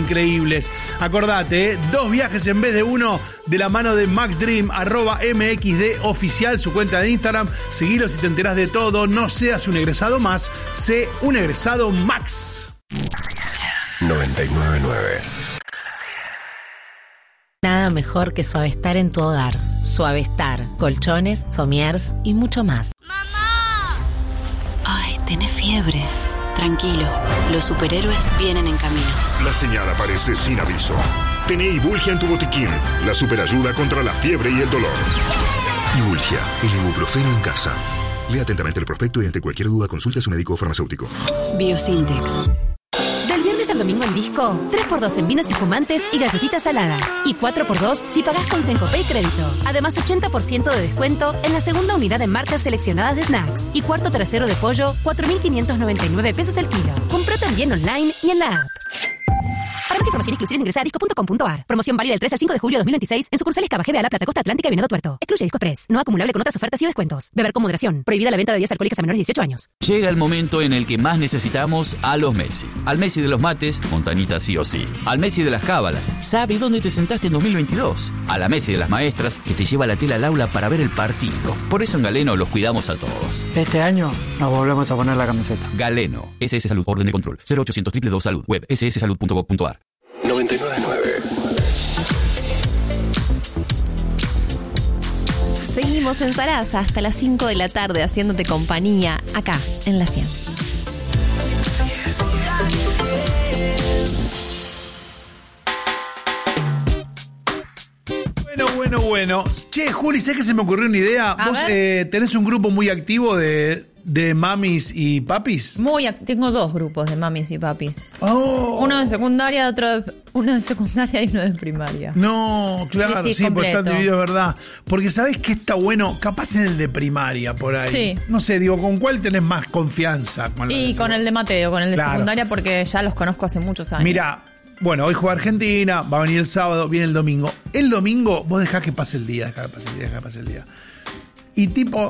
increíbles. Acordate, 2 viajes en vez de uno de la mano de Max Dream, @MXD Oficial, su cuenta de Instagram. Seguilos y te enterás de todo. No seas un egresado más, sé un egresado Max. 99.9. Nada mejor que Suavestar en tu hogar. Suavestar, colchones, somiers y mucho más. ¡Mamá! Ay, tenés fiebre. Tranquilo, los superhéroes vienen en camino. La señal aparece sin aviso. Tené Ibulgia en tu botiquín, la superayuda contra la fiebre y el dolor. Ibulgia, el ibuprofeno en casa. Lea atentamente el prospecto y ante cualquier duda consulte a su médico o farmacéutico. Biosintex. Del viernes al domingo en Disco, 3x2 en vinos espumantes y galletitas saladas. Y 4x2 si pagás con Sencopay Crédito. Además, 80% de descuento en la segunda unidad en marcas seleccionadas de snacks. Y cuarto trasero de pollo, 4.599 pesos el kilo. Compra también online y en la app. Para más información exclusiva ingresa a disco.com.ar. Promoción válida del 3 al 5 de julio de 2026 en sucursales Cabajé, La Plata, Costa Atlántica y Venado Tuerto. Excluye Disco Express. No acumulable con otras ofertas y descuentos. Beber con moderación. Prohibida la venta de bebidas alcohólicas a menores de 18 años. Llega el momento en el que más necesitamos a los Messi. Al Messi de los mates, Montañita sí o sí. Al Messi de las cábalas, sabe dónde te sentaste en 2022. A la Messi de las maestras, que te lleva la tela al aula para ver el partido. Por eso en Galeno los cuidamos a todos. Este año nos volvemos a poner la camiseta. Galeno, SS Salud, orden de control, 0800 222 Salud, web sssalud.gov.ar. 99.9. Seguimos en Sarasa hasta las 5 de la tarde haciéndote compañía acá en La 100. Bueno. Che, Juli, ¿sabes que se me ocurrió una idea? ¿Vos tenés un grupo muy activo de mamis y papis? Tengo 2 grupos de mamis y papis. Oh. Uno de secundaria, uno de secundaria y uno de primaria. No, claro, sí, porque están divididos, es verdad. Porque ¿sabés qué está bueno? Capaz en el de primaria, por ahí. Sí. No sé, digo, ¿con cuál tenés más confianza? Con el de Mateo, con el de secundaria, porque ya los conozco hace muchos años. Mirá, bueno, hoy juega Argentina, va a venir el sábado, viene el domingo. El domingo vos dejás que pase el día, dejá que pase el día. Y tipo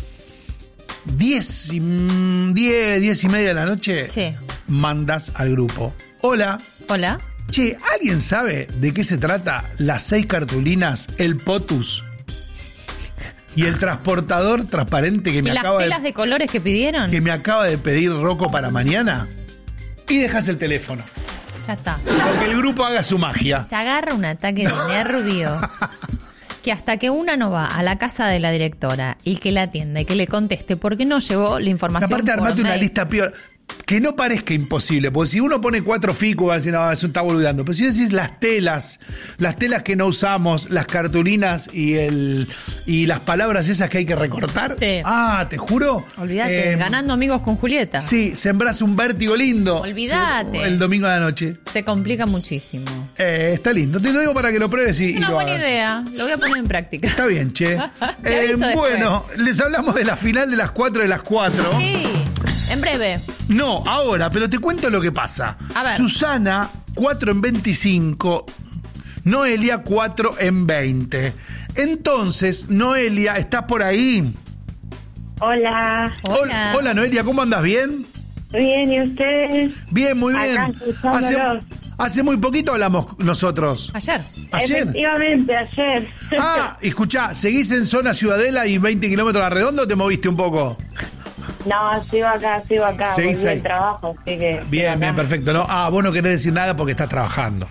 10 y media de la noche, sí, mandas al grupo. Hola. Che, ¿alguien sabe de qué se trata las 6 cartulinas, el POTUS y el transportador transparente que me acaba de... ¿Y las telas de colores que pidieron? Que me acaba de pedir Rocco para mañana? Y dejas el teléfono. Ya está. Porque el grupo haga su magia. Se agarra un ataque de nervios. Que hasta que una no va a la casa de la directora y que la atienda y que le conteste porque no llevó la información. Aparte, armate una lista peor. Que no parezca imposible, porque si uno pone 4 ficus, va a decir, no, eso está boludeando. Pero si decís las telas que no usamos, las cartulinas y las palabras esas que hay que recortar. Sí. Ah, te juro. Olvídate, ganando amigos con Julieta. Sí, sembrás un vértigo lindo. Olvídate. El domingo de la noche. Se complica muchísimo. Está lindo. Te lo digo para que lo pruebes y una lo buena hagas. idea. Lo voy a poner en práctica. Está bien, che. Bueno, les hablamos de la final de las 4 de las 4. Sí. En breve. No, ahora, pero te cuento lo que pasa. A ver. Susana, 4 en 25. Noelia, 4 en 20. Entonces, Noelia, ¿estás por ahí? Hola. Hola, Noelia, ¿cómo andas? ¿Bien? Bien, ¿y ustedes? Bien, muy bien. Acá, hace muy poquito hablamos nosotros. Ayer. Efectivamente, ayer. Ah, escuchá, ¿seguís en zona Ciudadela y 20 kilómetros a la redonda o te moviste un poco? No, sigo acá. Sí, volví al trabajo, así que... Bien, perfecto. No, vos no querés decir nada porque estás trabajando.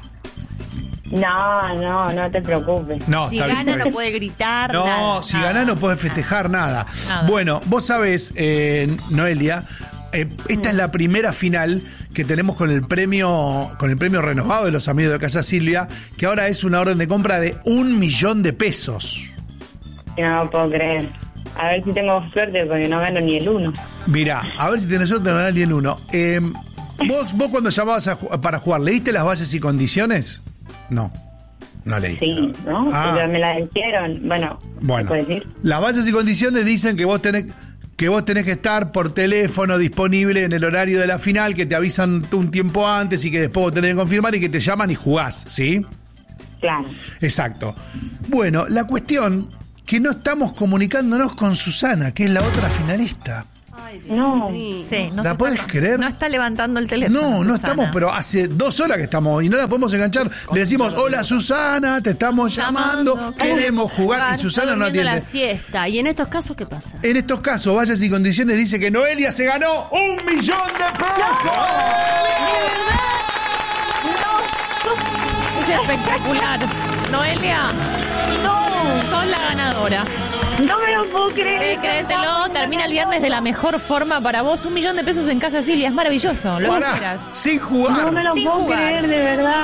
No te preocupes. No, si gana no puede gritar. No, si gana no puede festejar nada. Bueno, vos sabés, Noelia, esta es la primera final que tenemos con el premio renovado de los amigos de Casa Silvia, que ahora es una orden de compra de 1 millón de pesos. No puedo creer. A ver si tengo suerte porque no gano ni el 1. Mirá, a ver si tenés suerte no ganas ni el 1. ¿Vos cuando llamabas para jugar, ¿leíste las bases y condiciones? No leí. Sí, ¿no? Pero me la dijeron. Bueno, ¿puedes decir? Las bases y condiciones dicen que vos tenés que estar por teléfono disponible en el horario de la final, que te avisan un tiempo antes y que después vos tenés que confirmar y que te llaman y jugás, ¿sí? Claro. Exacto. Bueno, la cuestión que no estamos comunicándonos con Susana, que es la otra finalista. No. Sí, no ¿La se puedes está- creer? No está levantando el teléfono. No, no Susana. estamos, pero hace 2 horas que estamos y no la podemos enganchar. Le decimos, hola Susana, te estamos llamando, queremos jugar. Y Susana no durmiendo atiende. la siesta. ¿Y en estos casos qué pasa? En estos casos, Bases y Condiciones dice que Noelia se ganó $1 millón de pesos. Es espectacular. Noelia, sos la ganadora. No me lo puedo creer. Créetelo, termina el viernes de la mejor forma para vos. $1 millón de pesos en Casa Silvia, es maravilloso. Lo que Pará, quieras. sin jugar. No me lo Sin puedo jugar. creer, de verdad.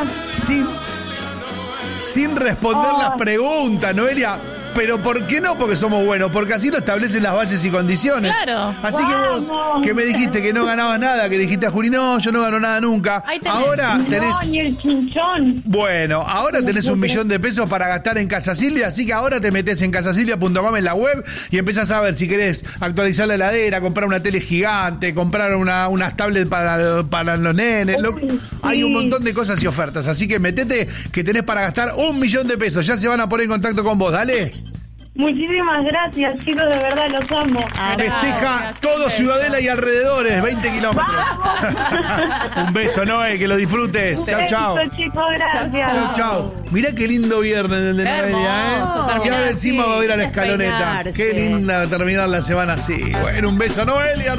Sin responder las preguntas, Noelia. Pero ¿por qué no? Porque somos buenos, porque así lo establecen las bases y condiciones. Claro. Así que vos, que me dijiste que no ganabas nada, que dijiste a Juli, no, yo no gano nada nunca. Ahí tenés. Ahora tenés... No, ni el chinchón. Bueno, ahora tenés $1 millón de pesos para gastar en Casa Silvia, así que ahora te metés en casasilvia.com en la web y empezás a ver si querés actualizar la heladera, comprar una tele gigante, comprar unas tablets para los nenes. Hay un montón de cosas y ofertas, así que metete que tenés para gastar $1 millón de pesos. Ya se van a poner en contacto con vos, dale. Muchísimas gracias, chicos, de verdad los amo. Festeja Gracias, todo un beso. Ciudadela y alrededores, 20 kilómetros. Un beso, Noé, que lo disfrutes. Chau, chau. Beso, chicos, gracias. Chau, chau. Mirá qué lindo viernes el de Qué Noelia, hermoso, Y terminar ahora encima así, va a ir a la escaloneta. despeinarse. Qué linda terminar la semana así. Bueno, un beso, Noelia.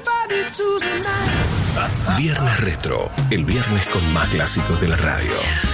Viernes Retro, el viernes con más clásicos de la radio.